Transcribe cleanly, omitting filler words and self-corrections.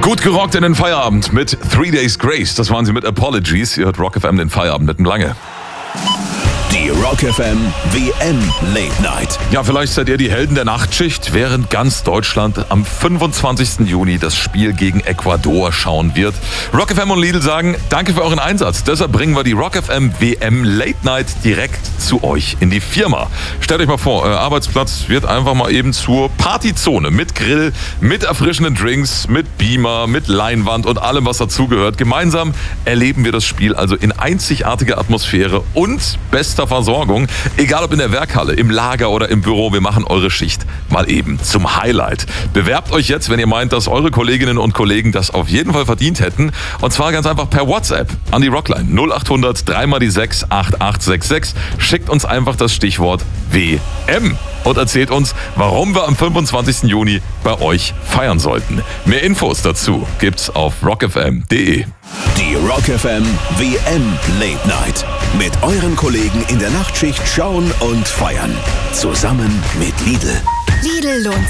Gut gerockt in den Feierabend mit 3 Days Grace. Das waren sie mit Apologies. Ihr hört Rock FM, den Feierabend mit dem Lange. Die Rock FM WM Late Night. Ja, vielleicht seid ihr die Helden der Nachtschicht, während ganz Deutschland am 25. Juni das Spiel gegen Ecuador schauen wird. Rock FM und Lidl sagen, danke für euren Einsatz. Deshalb bringen wir die Rock FM WM Late Night direkt zu euch in die Firma. Stellt euch mal vor, euer Arbeitsplatz wird einfach mal eben zur Partyzone mit Grill, mit erfrischenden Drinks, mit Beamer, mit Leinwand und allem, was dazugehört. Gemeinsam erleben wir das Spiel also in einzigartiger Atmosphäre und bester Versorgung. Egal ob in der Werkhalle, im Lager oder im Büro, wir machen eure Schicht mal eben zum Highlight. Bewerbt euch jetzt, wenn ihr meint, dass eure Kolleginnen und Kollegen das auf jeden Fall verdient hätten. Und zwar ganz einfach per WhatsApp an die Rockline 0800 3x6 8866. Schickt uns einfach das Stichwort WM und erzählt uns, warum wir am 25. Juni bei euch feiern sollten. Mehr Infos dazu gibt's auf rockfm.de. Die Rock FM WM Late Night. Mit euren Kollegen in der Nachtschicht schauen und feiern. Zusammen mit Lidl. Lidl lohnt